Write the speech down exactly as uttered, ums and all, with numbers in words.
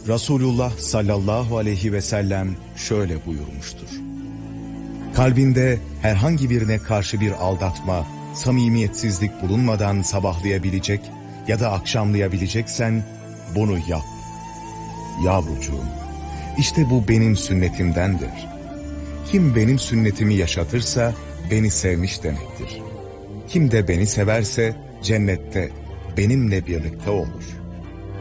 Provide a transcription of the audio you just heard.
Resulullah sallallahu aleyhi ve sellem şöyle buyurmuştur. Kalbinde herhangi birine karşı bir aldatma, samimiyetsizlik bulunmadan sabahlayabilecek ya da akşamlayabileceksen bunu yap. Yavrucuğum, işte bu benim sünnetimdendir. Kim benim sünnetimi yaşatırsa beni sevmiş demektir. Kim de beni severse cennette benimle birlikte olur.